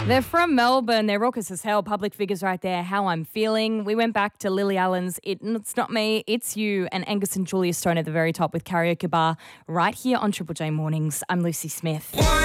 They're from Melbourne. They're raucous as hell. Public figures right there. How I'm feeling. We went back to Lily Allen's It's Not Me, It's You, and Angus and Julia Stone at the very top with Karaoke Bar right here on Triple J Mornings. I'm Lucy Smith.